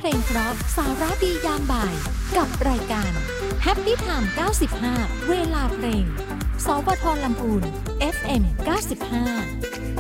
ลงเพราะสาระดียามบ่ายกับรายการ Happy Time 95 เวลาเพลง สวท.ลำพูน FM 95